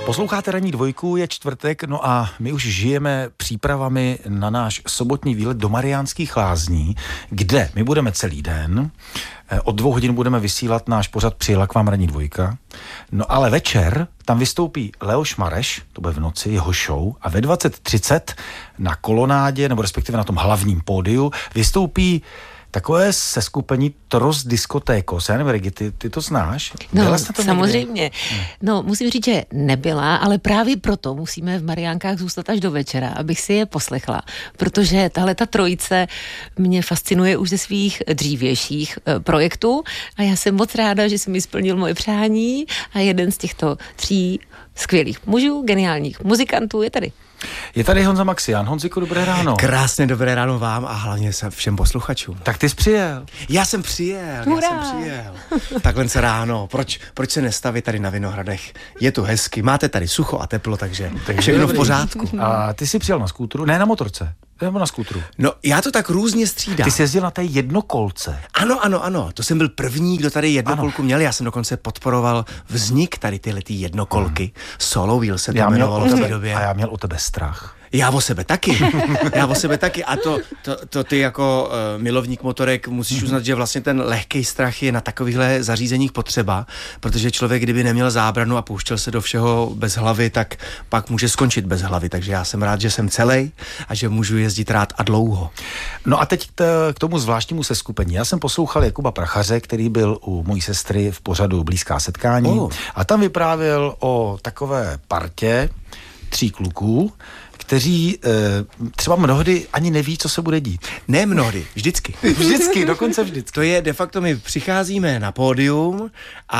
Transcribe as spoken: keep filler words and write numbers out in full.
Posloucháte Ranní dvojku, je čtvrtek, no a my už žijeme přípravami na náš sobotní výlet do Mariánských Lázní, kde my budeme celý den. Od dvou hodin budeme vysílat náš pořad Přijela k vám Ranní dvojka. No ale večer tam vystoupí Leoš Mareš, to bude v noci, jeho show, a ve dvacet třicet na kolonádě, nebo respektive na tom hlavním pódiu, vystoupí takové seskupení Tros Diskotékos. Já nevím, Regi, ty, ty to znáš? No, samozřejmě. Někdy? No, musím říct, že nebyla, ale právě proto musíme v Mariánkách zůstat až do večera, abych si je poslechla. Protože tahle ta trojice mě fascinuje už ze svých dřívějších e, projektů a já jsem moc ráda, že jsi mi splnil moje přání a jeden z těchto tří skvělých mužů, geniálních muzikantů je tady. Je tady Honza Maxián. Honziku, dobré ráno. Krásně dobré ráno vám a hlavně se všem posluchačům. Tak ty jsi přijel. Já jsem přijel, Hurá. já jsem přijel. Takhle se ráno. Proč, proč se nestavit tady na Vinohradech? Je tu hezky, máte tady sucho a teplo, takže, takže všechno dobrý. V pořádku. A ty jsi přijel na skútru? Ne, na motorce. Nebo na skútru? No, já to tak různě střídám. Ty jsi jezdil na té jednokolce. Ano, ano, ano. To jsem byl první, kdo tady jednokolku ano. měl. Já jsem dokonce podporoval vznik tady tyhlety jednokolky. Hmm. Solo Wheel se to já jmenovalo v té době. A já měl o tebe strach. Já o sebe taky. Já o sebe taky. A to, to, to ty jako uh, milovník motorek musíš uznat, že vlastně ten lehký strach je na takovýchhle zařízeních potřeba, protože člověk, kdyby neměl zábranu a pouštěl se do všeho bez hlavy, tak pak může skončit bez hlavy. Takže já jsem rád, že jsem celej a že můžu jezdit rád a dlouho. No a teď k, k tomu zvláštnímu seskupení. Já jsem poslouchal Jakuba Prachaře, který byl u mojí sestry v pořadu Blízká setkání oh. a tam vyprávěl o takové partě tří kluků, kteří e, třeba mnohdy ani neví, co se bude dít. Ne mnohdy, vždycky. Vždycky, dokonce vždycky. To je de facto, my přicházíme na pódium a